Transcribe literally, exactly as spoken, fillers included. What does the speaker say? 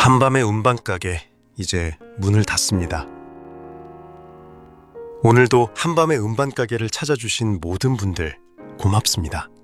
한밤의 음반가게 이제 문을 닫습니다. 오늘도 한밤의 음반가게를 찾아주신 모든 분들 고맙습니다.